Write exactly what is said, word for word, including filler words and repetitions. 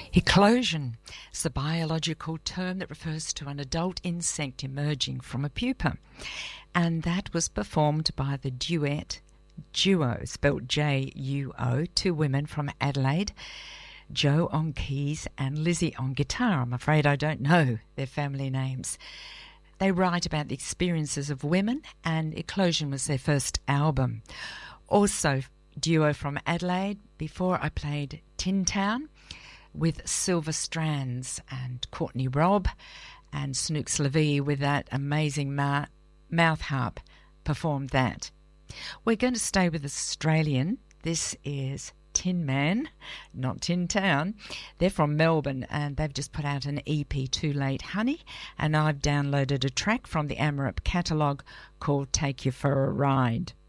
Eclosion is the biological term that refers to an adult insect emerging from a pupa, and that was performed by the duet Duo, spelled J U O, two women from Adelaide, Jo on keys and Lizzie on guitar. I'm afraid I don't know their family names. They write about the experiences of women, and Eclosion was their first album. Also, Duo from Adelaide. Before I played Tin Town with Silver Strands and Courtney Robb and Snooks Levy with that amazing ma- mouth harp performed that. We're going to stay with Australian. This is Tin Man, not Tin Town. They're from Melbourne and they've just put out an E P, Too Late Honey, and I've downloaded a track from the Amarup catalogue called Take You for a Ride.